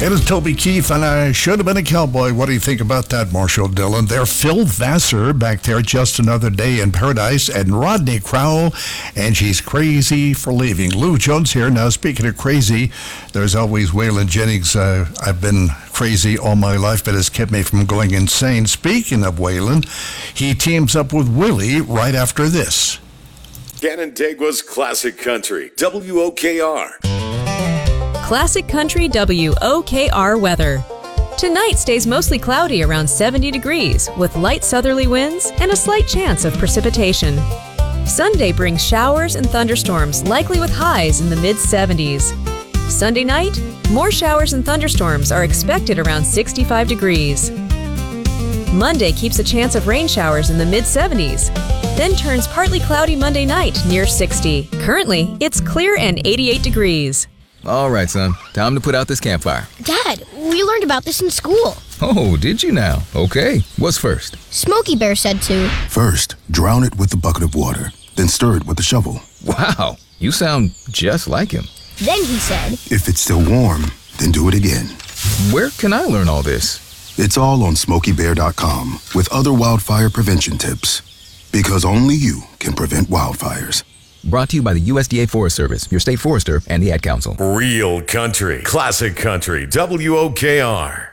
It is Toby Keith, and I should have been a cowboy. What do you think about that, Marshall Dillon? They're Phil Vassar back there, Just Another Day in Paradise, and Rodney Crowell, and She's Crazy for Leaving. Lou Jones here. Now, speaking of crazy, there's always Waylon Jennings. I've been crazy all my life, but it's kept me from going insane. Speaking of Waylon, he teams up with Willie right after this. Canandaigua's Classic Country, WOKR. Classic Country WOKR weather. Tonight stays mostly cloudy around 70 degrees with light southerly winds and a slight chance of precipitation. Sunday brings showers and thunderstorms, likely with highs in the mid-70s. Sunday night, more showers and thunderstorms are expected around 65 degrees. Monday keeps a chance of rain showers in the mid-70s, then turns partly cloudy Monday night near 60. Currently, it's clear and 88 degrees. All right, son. Time to put out this campfire. Dad, we learned about this in school. Oh, did you now? Okay. What's first? Smokey Bear said to. First, drown it with a bucket of water, then stir it with a shovel. Wow, you sound just like him. Then he said, If it's still warm, then do it again. Where can I learn all this? It's all on SmokeyBear.com with other wildfire prevention tips. Because only you can prevent wildfires. Brought to you by the USDA Forest Service, your state forester, and the Ad Council. Real country, classic country, WOKR.